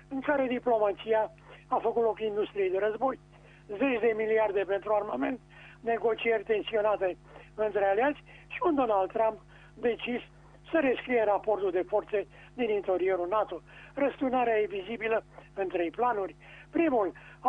în care diplomația a făcut loc industriei de război. 10 de miliarde pentru armament, negocieri tensionate între aliați și un Donald Trump decis să rescrie raportul de forțe din interiorul NATO. Răsturnarea e vizibilă în 3 planuri. Primul,